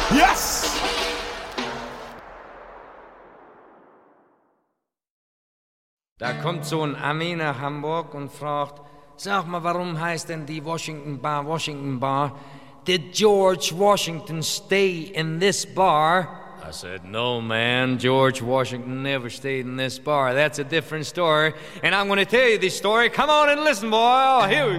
Yes! Da kommt so ein Ami nach Hamburg und fragt, sag mal, warum heißt denn die Washington Bar? Did George Washington stay in this bar? I said, no, man, George Washington never stayed in this bar. That's a different story, and I'm going to tell you this story. Come on and listen, boy. Here we